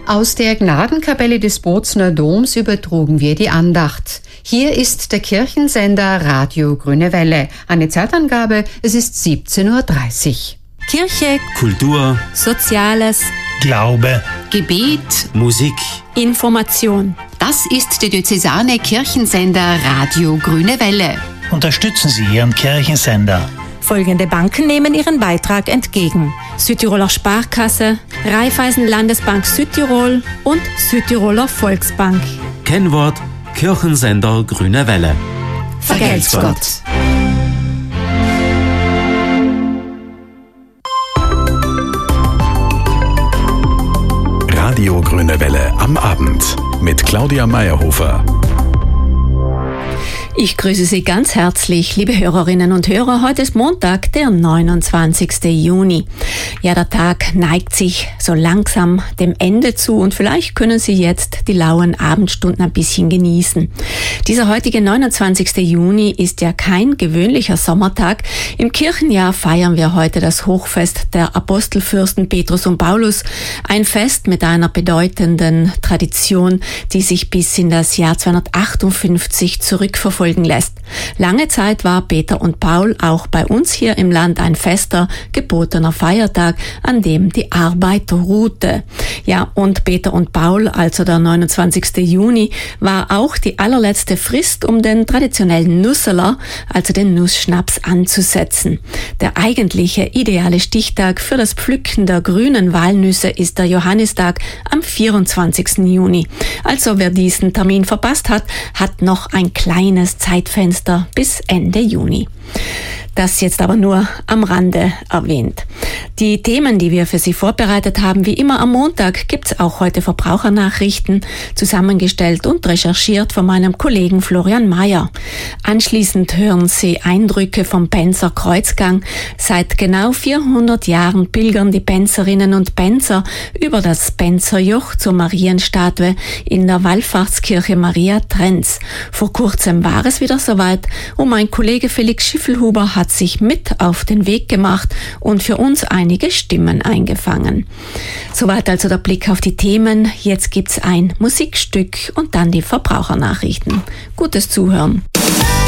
Aus der Gnadenkapelle des Bozner Doms übertrugen wir die Andacht. Hier ist der Kirchensender Radio Grüne Welle. Eine Zeitangabe, es ist 17:30 Uhr. Kirche, Kultur, Soziales, Glaube, Gebet, Musik, Information. Das ist der diözesane Kirchensender Radio Grüne Welle. unterstützen Sie Ihren Kirchensender. Folgende Banken nehmen ihren Beitrag entgegen: Südtiroler Sparkasse, Raiffeisen Landesbank Südtirol und Südtiroler Volksbank. Kennwort Kirchensender Grüne Welle. Vergelt's Gott. Radio Grüne Welle am Abend mit Claudia Meyerhofer. Ich grüße Sie ganz herzlich, liebe Hörerinnen und Hörer. Heute ist Montag, der 29. Juni. Ja, der Tag neigt sich so langsam dem Ende zu und vielleicht können Sie jetzt die lauen Abendstunden ein bisschen genießen. Dieser heutige 29. Juni ist ja kein gewöhnlicher Sommertag. Im Kirchenjahr feiern wir heute das Hochfest der Apostelfürsten Petrus und Paulus. Ein Fest mit einer bedeutenden Tradition, die sich bis in das Jahr 258 zurückverfolgt lässt. Lange Zeit war Peter und Paul auch bei uns hier im Land ein fester, gebotener Feiertag, an dem die Arbeit ruhte. Ja, und Peter und Paul, also der 29. Juni, war auch die allerletzte Frist, um den traditionellen Nusseler, also den Nussschnaps, anzusetzen. Der eigentliche ideale Stichtag für das Pflücken der grünen Walnüsse ist der Johannistag am 24. Juni. Also wer diesen Termin verpasst hat, hat noch ein kleines Zeitfenster bis Ende Juni. Das jetzt aber nur am Rande erwähnt. Die Themen, die wir für Sie vorbereitet haben, wie immer am Montag, gibt's auch heute Verbrauchernachrichten, zusammengestellt und recherchiert von meinem Kollegen Florian Mayer. Anschließend hören Sie Eindrücke vom Penzer Kreuzgang. Seit genau 400 Jahren pilgern die Penzerinnen und Penzer über das Penzerjoch zur Marienstatue in der Wallfahrtskirche Maria Trenz. Vor kurzem war es wieder soweit und mein Kollege Felix Schiffelhuber hat sich mit auf den Weg gemacht und für uns einige Stimmen eingefangen. Soweit also der Blick auf die Themen. Jetzt gibt's ein Musikstück und dann die Verbrauchernachrichten. Gutes Zuhören.